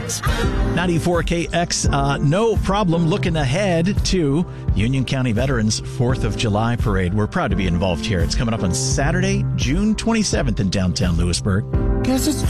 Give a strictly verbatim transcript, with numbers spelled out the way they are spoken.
ninety-four K X, uh, no problem. Looking ahead to Union County Veterans fourth of July Parade. We're proud to be involved here. It's coming up on Saturday, June twenty-seventh in downtown Lewisburg. Guess it's